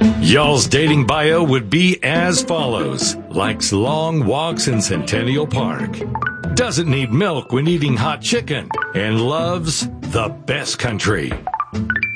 Y'all's dating bio would be as follows. Likes long walks in Centennial Park. Doesn't need milk when eating hot chicken. And loves the best country.